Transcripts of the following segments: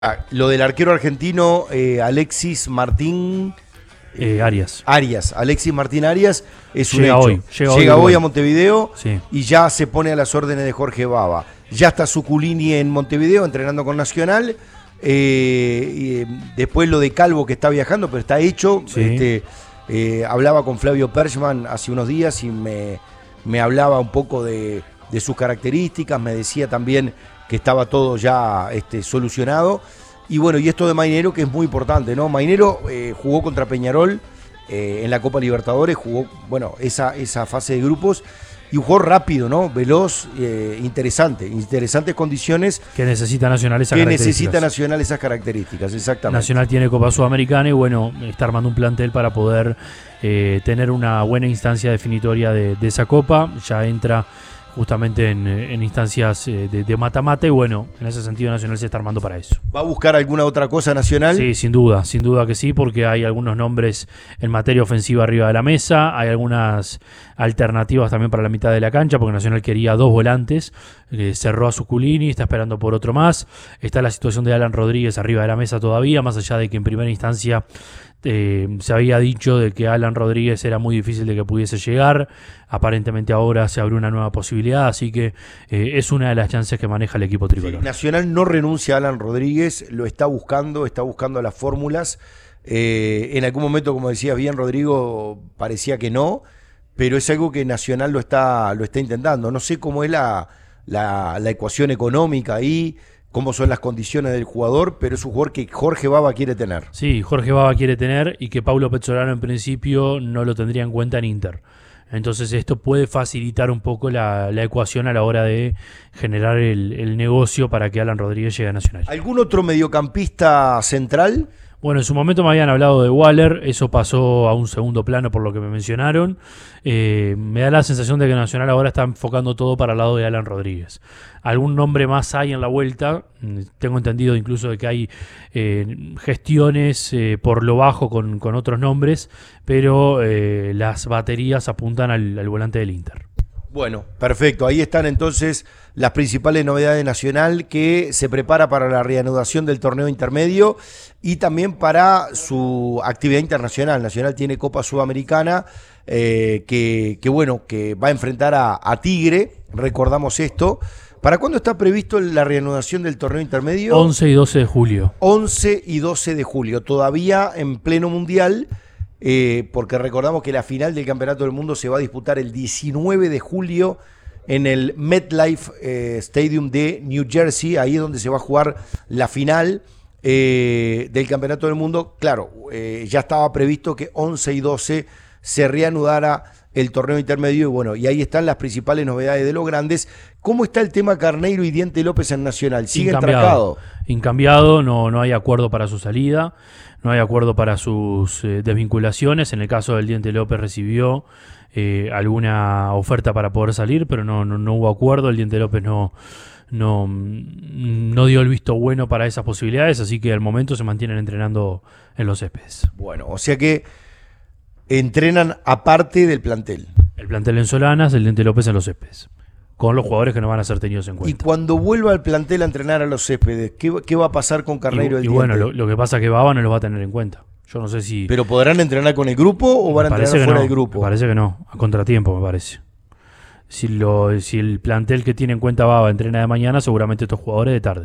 Lo del arquero argentino Alexis Martín Arias. Alexis Martín Arias es un Llega hecho. hoy, Llega hoy a Montevideo, Sí. y ya se pone a las órdenes de Jorge Bava. Ya está Zuculini en Montevideo entrenando con Nacional. Después lo de Calvo, que está viajando, pero está hecho. Sí. Hablaba con Flavio Perchman hace unos días y me hablaba un poco de sus características. Me decía también que estaba todo ya solucionado. Y bueno, y esto de Mainero, que es muy importante, ¿no? Mainero jugó contra Peñarol en la Copa Libertadores, jugó, bueno, esa fase de grupos, y jugó rápido, ¿no? Veloz, interesantes condiciones Que necesita Nacional esas que características. necesita Nacional esas características, exactamente. Nacional tiene Copa Sudamericana y bueno, está armando un plantel para poder tener una buena instancia definitoria de esa Copa. Ya entra justamente en instancias de mata-mata y bueno, en ese sentido Nacional se está armando para eso. ¿Va a buscar alguna otra cosa Nacional? Sí, sin duda que sí, porque hay algunos nombres en materia ofensiva arriba de la mesa, hay algunas alternativas también para la mitad de la cancha, porque Nacional quería 2 volantes, cerró a Zuculini, está esperando por otro más, está la situación de Alan Rodríguez arriba de la mesa todavía, más allá de que en primera instancia se había dicho de que Alan Rodríguez era muy difícil de que pudiese llegar. Aparentemente ahora se abrió una nueva posibilidad, así que es una de las chances que maneja el equipo tricolor. Sí, Nacional no renuncia a Alan Rodríguez, lo está buscando las fórmulas. En algún momento, como decías bien, Rodrigo, parecía que no, pero es algo que Nacional lo está intentando. No sé cómo es la ecuación económica ahí, cómo son las condiciones del jugador, pero es un jugador que Jorge Bava quiere tener. Sí, Jorge Bava quiere tener y que Paulo Pezzolano en principio no lo tendría en cuenta en Inter. Entonces esto puede facilitar un poco la ecuación a la hora de generar el negocio para que Alan Rodríguez llegue a Nacional. ¿Algún otro mediocampista central? Bueno, en su momento me habían hablado de Waller, eso pasó a un segundo plano por lo que me mencionaron. Me da la sensación de que Nacional ahora está enfocando todo para el lado de Alan Rodríguez. Algún nombre más hay en la vuelta, tengo entendido incluso de que hay gestiones por lo bajo con otros nombres, pero las baterías apuntan al volante del Inter. Bueno, perfecto. Ahí están entonces las principales novedades de Nacional, que se prepara para la reanudación del torneo intermedio y también para su actividad internacional. Nacional tiene Copa Sudamericana que va a enfrentar a Tigre. Recordamos esto. ¿Para cuándo está previsto la reanudación del torneo intermedio? 11 y 12 de julio. 11 y 12 de julio. Todavía en pleno mundial. Porque recordamos que la final del Campeonato del Mundo se va a disputar el 19 de julio en el MetLife Stadium de New Jersey. Ahí es donde se va a jugar la final del Campeonato del Mundo. Claro, ya estaba previsto que 11 y 12 se reanudara el torneo intermedio, y bueno, y ahí están las principales novedades de los grandes. ¿Cómo está el tema Carneiro y Diente López en Nacional? ¿Sigue entracado? Incambiado, no hay acuerdo para su salida, no hay acuerdo para sus desvinculaciones. En el caso del Diente López recibió alguna oferta para poder salir, pero no hubo acuerdo. El Diente López no dio el visto bueno para esas posibilidades, así que al momento se mantienen entrenando en los céspedes. Bueno, o sea que entrenan aparte del plantel. El plantel en Solanas, el Diente López en los céspedes, con los jugadores que no van a ser tenidos en cuenta. Y cuando vuelva al plantel a entrenar a los céspedes, ¿qué va a pasar con Carneiro y y bueno, lo que pasa es que Bava no los va a tener en cuenta. Yo no sé si... ¿Pero podrán entrenar con el grupo o van a entrenar fuera del grupo? Me parece que no, a contratiempo me parece. Si el plantel que tiene en cuenta Bava entrena de mañana, seguramente estos jugadores de tarde.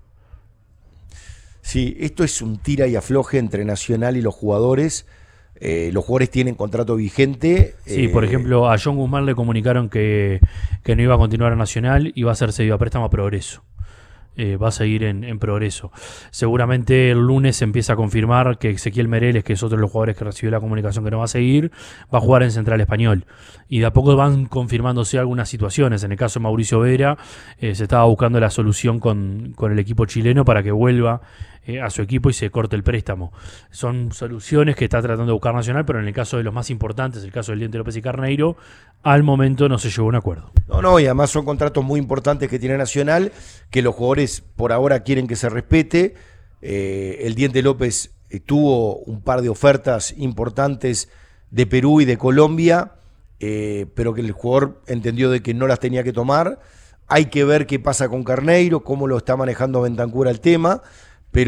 Sí, esto es un tira y afloje entre Nacional y los jugadores. Los jugadores tienen contrato vigente. Sí, por ejemplo, a John Guzmán le comunicaron que no iba a continuar a Nacional y va a ser cedido a préstamo a Progreso. Va a seguir en Progreso. Seguramente el lunes se empieza a confirmar que Ezequiel Mereles, que es otro de los jugadores que recibió la comunicación que no va a seguir, va a jugar en Central Español. Y de a poco van confirmándose algunas situaciones. En el caso de Mauricio Vera, se estaba buscando la solución con el equipo chileno para que vuelva a su equipo y se corte el préstamo. Son soluciones que está tratando de buscar Nacional, pero en el caso de los más importantes, el caso del Diente López y Carneiro, al momento no se llegó a un acuerdo. No, y además son contratos muy importantes que tiene Nacional, que los jugadores por ahora quieren que se respete. El Diente López tuvo un par de ofertas importantes de Perú y de Colombia, pero que el jugador entendió de que no las tenía que tomar. Hay que ver qué pasa con Carneiro, cómo lo está manejando Bentancur el tema.